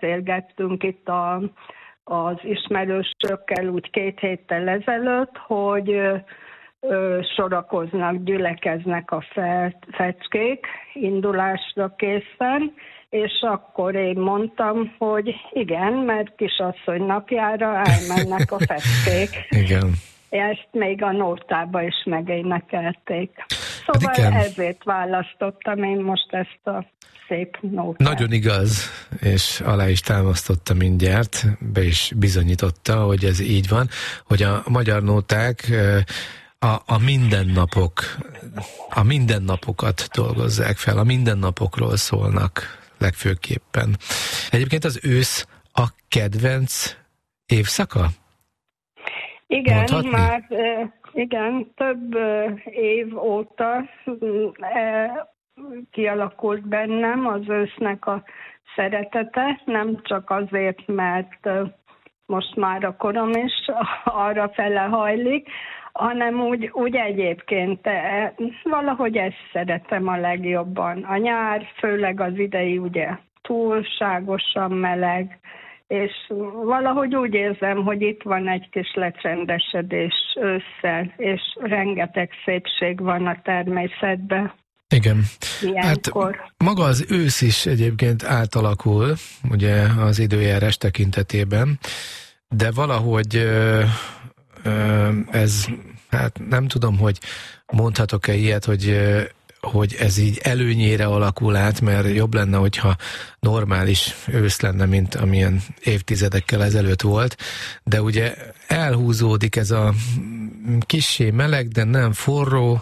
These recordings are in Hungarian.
beszélgettünk itt az ismerősökkel úgy 2 héttel ezelőtt, hogy sorakoznak, gyülekeznek a fecskék indulásra készen, és akkor én mondtam, hogy igen, mert kisasszony napjára elmennek a fecskék. Igen. Ezt még a nótába is megénekelték. Szóval ezért választottam én most ezt a szép nótát. Nagyon igaz, és alá is támasztotta mindjárt, be is bizonyította, hogy ez így van, hogy a magyar nóták a mindennapokat dolgozzák fel, a mindennapokról szólnak legfőképpen. Egyébként az ősz a kedvenc évszaka? Igen, mondhatni? már igen, több év óta kialakult bennem az ősznek a szeretete, nem csak azért, mert most már a korom is arra fele hajlik, hanem úgy egyébként valahogy ezt szeretem a legjobban. A nyár, főleg az idei ugye túlságosan meleg, és valahogy úgy érzem, hogy itt van egy kis lecsendesedés ősszel, és rengeteg szépség van a természetben. Igen. Ilyenkor. Hát maga az ősz is egyébként átalakul, ugye az időjárás tekintetében, de valahogy ez, hát nem tudom, hogy mondhatok-e ilyet, hogy ez így előnyére alakul át, mert jobb lenne, hogyha normális ősz lenne, mint amilyen évtizedekkel ezelőtt volt, de ugye elhúzódik ez a kissé meleg, de nem forró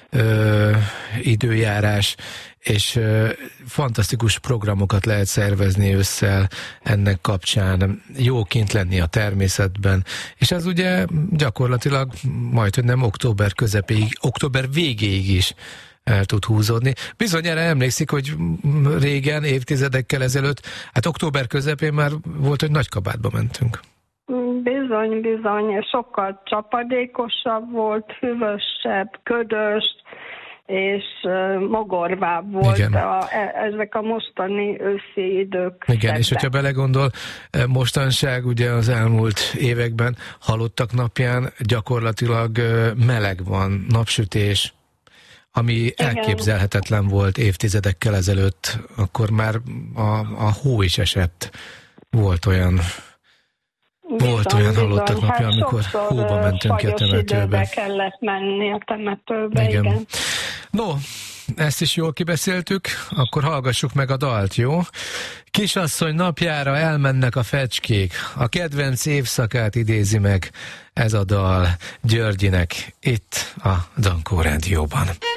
időjárás, és fantasztikus programokat lehet szervezni ősszel ennek kapcsán, jó kint lenni a természetben, és ez ugye gyakorlatilag majdhogy nem október közepéig, október végéig is el tud húzódni. Bizonyára emlékszik, hogy régen, évtizedekkel ezelőtt, hát október közepén már volt, hogy Nagykabátba mentünk. Bizony, sokkal csapadékosabb volt, hűvösebb, ködös, és mogorvább volt ezek a mostani őszi idők. Igen, és hogyha belegondol, mostanság ugye az elmúlt években halottak napján gyakorlatilag meleg van, napsütés, ami elképzelhetetlen volt évtizedekkel ezelőtt, akkor már a hó is esett. Volt olyan halottak napja, amikor hóba mentünk ki a temetőbe. Kellett menni a temetőbe, igen. No, ezt is jól kibeszéltük, akkor hallgassuk meg a dalt, jó? Kisasszony napjára elmennek a fecskék, a kedvenc évszakát idézi meg ez a dal Györgyinek itt a Dankó Rádióban.